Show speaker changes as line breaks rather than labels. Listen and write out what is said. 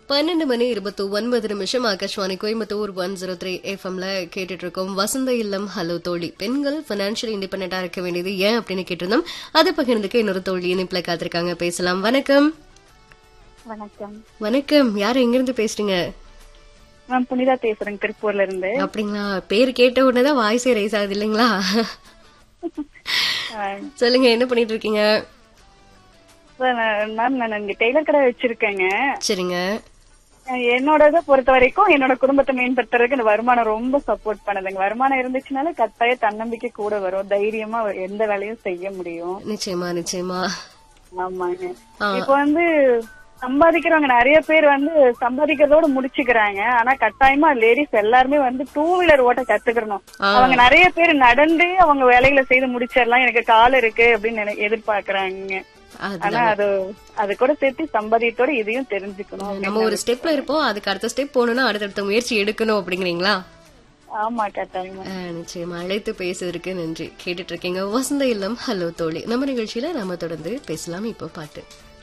12:29 ஆகாஷ்வாணி கோயம்புத்தூர் 103 எஃப்எம்ல கேட்டுட்டு இருக்கோம். வசந்த இல்லம் ஹலோ தோழி. பெண்கள் பைனான்சியல் இண்டிபெண்டா இருக்க வேண்டியது ஏன் அப்படின்னு கேட்டிருந்தோம். அதை பகிர்ந்துக்க இன்னொரு தோழி இணைப்புல காத்திருக்காங்க. பேசலாம். வணக்கம்.
வணக்கம்.
வணக்கம். யாரு எங்கிருந்து பேசுறீங்க?
நான் புனிதா பேசுறேன், திருப்பூர்ல இருந்து.
அப்படிங்களா? பேர் கேட்ட உடனேதான் வாய்ஸே ரைஸ் ஆகுது இல்லைங்களா? சொல்லுங்க, என்ன பண்ணிட்டு இருக்கீங்க?
மேம், நான் இங்க டெய்லர் கடை வச்சிருக்கேங்க.
சரிங்க.
என்னோட இதை பொறுத்த வரைக்கும் என்னோட குடும்பத்தை மேம்படுத்துறதுக்கு இந்த வருமானம் ரொம்ப சப்போர்ட் பண்ணுதுங்க. வருமானம் இருந்துச்சுனால கட்டாய தன்னம்பிக்கை கூட வரும், தைரியமா எந்த வேலையும் செய்ய முடியும்.
நிச்சயமா நிச்சயமா.
ஆமாங்க. இப்ப சம்பாதிக்கிறவங்க நிறைய பேர் சம்பாதிக்கிறதோட முடிச்சுக்கிறாங்க. ஆனா கட்டாயமா லேடிஸ் எல்லாருமே டூ வீலர் ஓட்ட கத்துக்கணும். அவங்க நிறைய பேர் நடந்தே அவங்க வேலைகளை செய்து முடிச்சிடலாம், எனக்கு கால் இருக்கு அப்படின்னு எதிர்பார்க்கறாங்க. ஆனா அது கூட சேர்த்து சம்பாதியத்தோட இதையும் தெரிஞ்சுக்கணும்.
நம்ம ஒரு ஸ்டெப்ல இருப்போம், அதுக்கு அடுத்த ஸ்டெப் போகணும்னா அடுத்தடுத்த முயற்சி எடுக்கணும் அப்படிங்கிறீங்களா?
ஆமா, கட்டாயமா.
நிச்சயமா. அழைத்து பேசுவதற்கு நன்றி. கேட்டுட்டு இருக்கீங்க வசந்த இல்லம் ஹலோ தோழி. நம்ம நிகழ்ச்சியில நாம தொடர்ந்து பேசலாம். இப்போ பாட்டு.